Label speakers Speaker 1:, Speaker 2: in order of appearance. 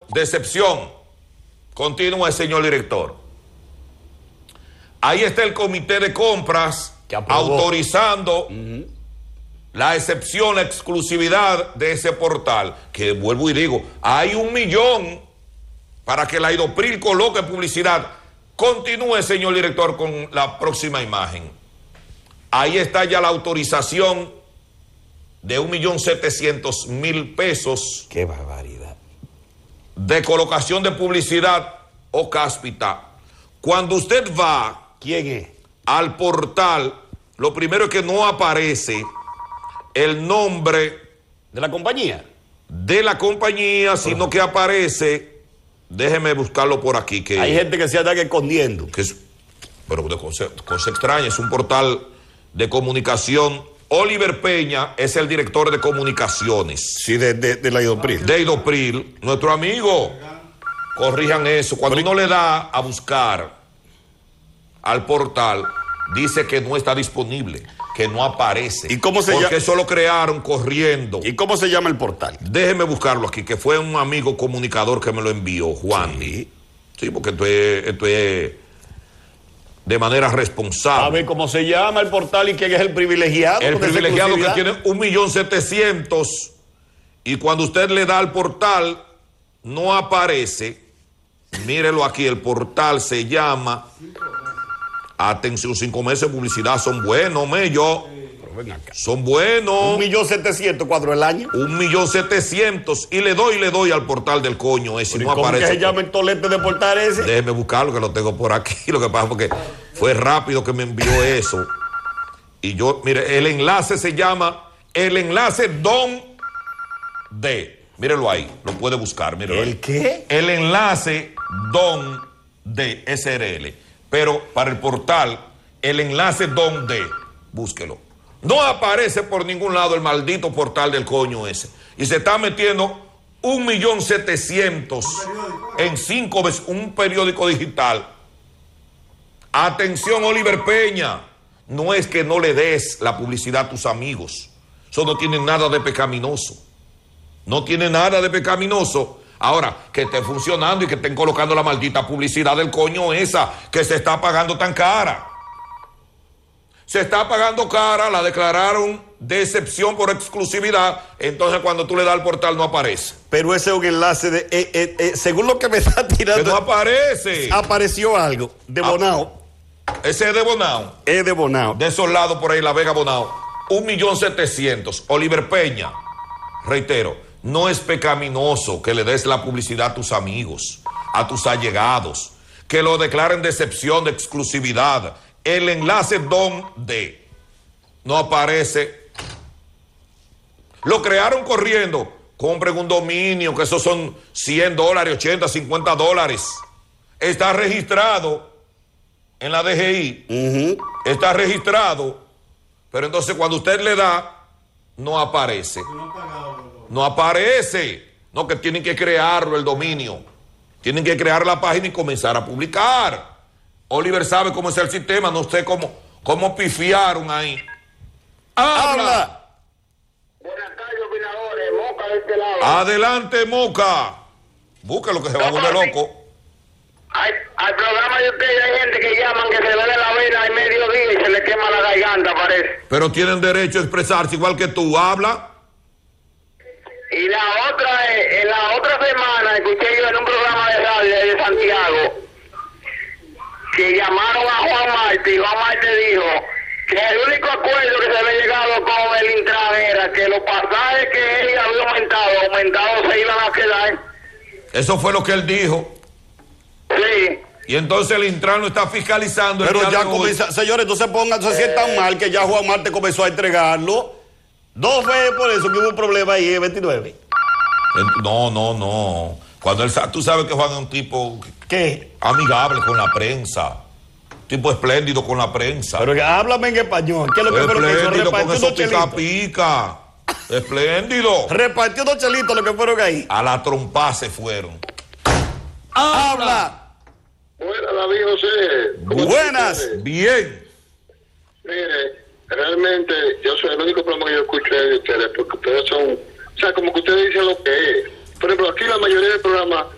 Speaker 1: decepción. Continúe, señor director. Ahí está el comité de compras autorizando la excepción, la exclusividad de ese portal. Que vuelvo y digo, hay 1 millón para que la Idopril coloque publicidad. Continúe, señor director, con la próxima imagen. Ahí está ya la autorización de 1.700.000 pesos.
Speaker 2: ¡Qué barbaridad!
Speaker 1: De colocación de publicidad o cáspita. Cuando usted va...
Speaker 2: ¿Quién es?
Speaker 1: Al portal, lo primero es que no aparece el nombre...
Speaker 2: ¿De la compañía?
Speaker 1: De la compañía, sino que aparece... Déjeme buscarlo por aquí. Que
Speaker 2: hay gente que se anda escondiendo.
Speaker 1: Pero de cosa extraña, es un portal de comunicación. Oliver Peña es el director de comunicaciones.
Speaker 2: Sí, de la Idopril.
Speaker 1: De Idopril. Nuestro amigo, corrijan eso. Cuando uno le da a buscar al portal, dice que no está disponible, que no aparece.
Speaker 2: ¿Y cómo se llama?
Speaker 1: Porque eso lo crearon corriendo.
Speaker 2: ¿Y cómo se llama el portal?
Speaker 1: Déjeme buscarlo aquí, que fue un amigo comunicador que me lo envió, Juan. Sí, porque esto es de manera responsable.
Speaker 2: A ver cómo se llama el portal y quién es el privilegiado.
Speaker 1: El privilegiado que tiene 1.700.000, y cuando usted le da al portal, no aparece. Mírelo aquí, el portal se llama... Atención, 5 meses de publicidad son buenos, son buenos.
Speaker 2: 1.700.000, ¿cuánto el año?
Speaker 1: 1.700.000, y le doy al portal del coño ese. No
Speaker 2: ¿Cómo
Speaker 1: aparece?
Speaker 2: que se llama el tolete de portal ese?
Speaker 1: Déjeme buscarlo, que lo tengo por aquí. Lo que pasa es que fue rápido que me envió eso. Y yo, mire, el enlace se llama, el enlace Don D. Mírelo ahí, lo puede buscar. Mírelo
Speaker 2: ¿El
Speaker 1: ahí.
Speaker 2: qué?
Speaker 1: El enlace Don D, SRL. Pero para el portal, el enlace donde, búsquelo. No aparece por ningún lado el maldito portal del coño ese. Y se está metiendo 1.700.000 en 5 veces, un periódico digital. Atención, Oliver Peña. No es que no le des la publicidad a tus amigos. Eso no tiene nada de pecaminoso. No tiene nada de pecaminoso. Ahora, que esté funcionando y que estén colocando la maldita publicidad del coño esa, que se está pagando tan cara. Se está pagando cara, la declararon de excepción por exclusividad, entonces cuando tú le das al portal no aparece.
Speaker 2: Pero ese es un enlace de... según lo que me está tirando...
Speaker 1: Que no aparece.
Speaker 2: Apareció algo, de Bonao.
Speaker 1: Ese es de Bonao.
Speaker 2: Es de Bonao.
Speaker 1: De esos lados por ahí, La Vega, Bonao. 1.700.000. Oliver Peña, reitero, no es pecaminoso que le des la publicidad a tus amigos, a tus allegados, que lo declaren de excepción, de exclusividad. El enlace donde no aparece. Lo crearon corriendo. Compren un dominio, que esos son $100, $80, $50. Está registrado en la DGI. Está registrado. Pero entonces cuando usted le da, no aparece. No aparece. No, que tienen que crearlo, el dominio. Tienen que crear la página y comenzar a publicar. Oliver sabe cómo es el sistema. No sé cómo pifiaron ahí. ¡Habla!
Speaker 3: Buenas tardes, opinadores. Moca de este lado.
Speaker 1: Adelante, Moca. Búscalo que se va a volver loco.
Speaker 3: Al programa de ustedes hay gente que llaman que se duele la vena al mediodía y se le quema la garganta, parece.
Speaker 1: Pero tienen derecho a expresarse igual que tú. Habla.
Speaker 3: Y la otra es, en la otra semana escuché yo en un programa de radio de Santiago que llamaron a Juan Marte y Juan Marte dijo que el único acuerdo que se había llegado con el Intran era que los pasajes que él había aumentado se iban a quedar.
Speaker 1: Eso fue lo que él dijo.
Speaker 3: Sí.
Speaker 1: Y entonces el Intran lo está fiscalizando.
Speaker 2: Pero ya comienza, señores, no se sientan mal que ya Juan Marte comenzó a entregarlo. 2 veces por eso que hubo un problema ahí en 29.
Speaker 1: No. Cuando tú sabes que Juan es un tipo...
Speaker 2: ¿Qué?
Speaker 1: Amigable con la prensa. Tipo espléndido con la prensa.
Speaker 2: Pero háblame en español. ¿Qué es lo que fueron que hizo?
Speaker 1: Espléndido con
Speaker 2: Repartió
Speaker 1: esos pica. Espléndido.
Speaker 2: Repartió 2 chelitos lo que fueron ahí.
Speaker 1: A la trompa se fueron.
Speaker 2: ¡Habla!
Speaker 3: Buenas, David José.
Speaker 2: Buenas.
Speaker 1: Bien.
Speaker 3: Mire, realmente yo soy el único programa que yo escucho de ustedes, porque ustedes son, o sea, como que ustedes dicen lo que es. Por ejemplo, aquí la mayoría del programa